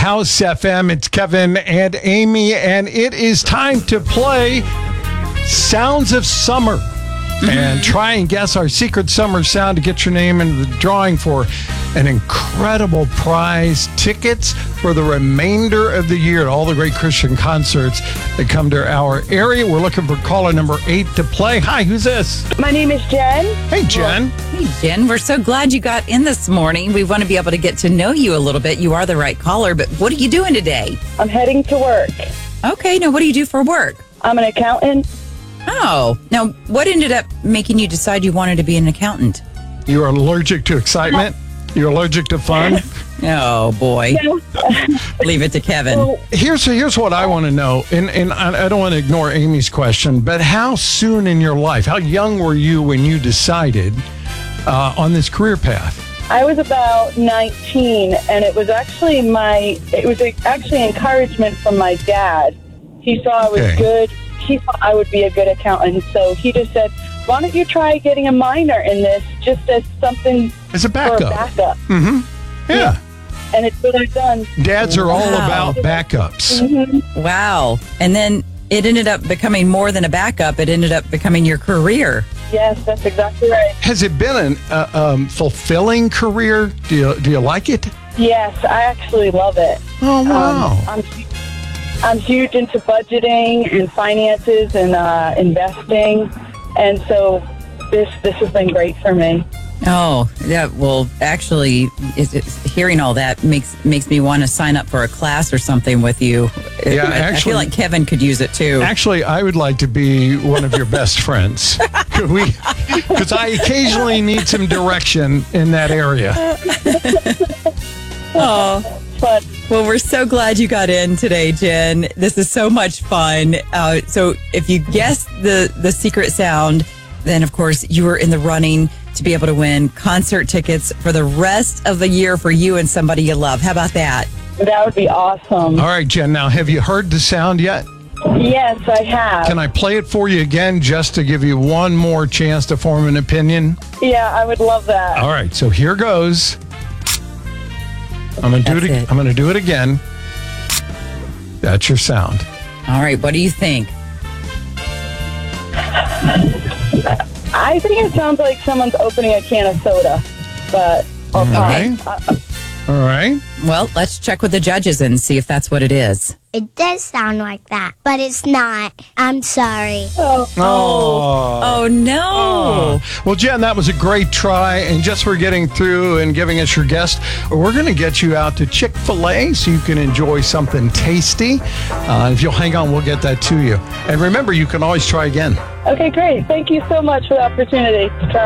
House FM. It's Kevin and Amy, and it is time to play Sounds of Summer. And try and guess our secret summer sound to get your name into the drawing for an incredible prize. Tickets for the remainder of the year at all the great Christian concerts that come to our area. We're looking for caller number 8 to play. Hi, who's this? My name is Jen. Hey, Jen. Hey, Jen, we're so glad you got in this morning. We want to be able to get to know you a little bit. You are the right caller, but what are you doing today? I'm heading to work. Okay, now what do you do for work? I'm an accountant. Oh, now what ended up making you decide you wanted to be an accountant? You're allergic to excitement? You're allergic to fun? Oh, boy. Leave it to Kevin. Well, Here's what I want to know, and I don't want to ignore Amy's question, but how soon in your life, how young were you when you decided on this career path? I was about 19, and it was actually encouragement from my dad. He saw I was Okay. good. He thought I would be a good accountant, so he just said, "Why don't you try getting a minor in this, just as something As a for a backup. backup?" Yeah. And it's what I've done. Dads are all Wow. about backups. Wow. And then it ended up becoming more than a backup. It ended up becoming your career. Yes, that's exactly right. Has it been a fulfilling career? Do you like it? Yes, I actually love it. Oh, wow. I'm huge into budgeting and finances and investing, and so this has been great for me. Oh, yeah. Well, actually, hearing all that makes me want to sign up for a class or something with you. Yeah, I actually- feel like Kevin could use it too. Actually, I would like to be one of your best friends. Could we? Because I occasionally need some direction in that area. Oh. But Well, we're so glad you got in today, Jen. This is so much fun. So if you guess the secret sound, then of course you were in the running to be able to win concert tickets for the rest of the year for you and somebody you love. How about that? that would be awesome. All right, Jen. Now, have you heard the sound yet? Yes, I have. Can I play it for you again just to give you one more chance to form an opinion? Yeah, I would love that. All right. So here goes. I'm gonna do That's it. it. I'm gonna do it again. That's your sound. All right. What do you think? I think it sounds like someone's opening a can of soda, but or pop. Okay. All right. Well, let's check with the judges and see if that's what it is. It does sound like that, but it's not. I'm sorry. Oh. Oh, no. Well, Jen, that was a great try. And just for getting through and giving us your guest, we're going to get you out to Chick-fil-A so you can enjoy something tasty. If you'll hang on, we'll get that to you. And remember, you can always try again. Okay, great. Thank you so much for the opportunity to try.